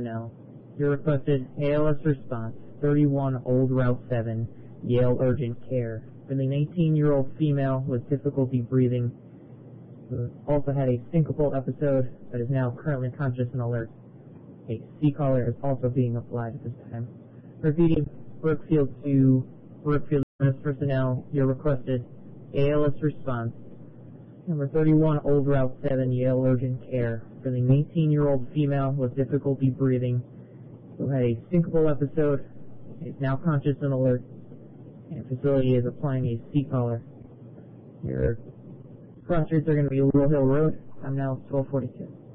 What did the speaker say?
personnel. Your requested ALS response, 31 Old Route 7, Yale Urgent Care. For the 19-year-old female with difficulty breathing, who also had a syncopal episode but is now currently conscious and alert. A C-collar is also being applied at this time. Repeating, Brookfield to Brookfield personnel, your requested ALS response, number 31 Old Route 7, Yale Urgent Care. For the 19-year-old female with difficulty breathing, who had a syncopal episode, is now conscious and alert, and facility is applying a C-collar. Your cross streets are going to be Little Hill Road. I'm now 1242.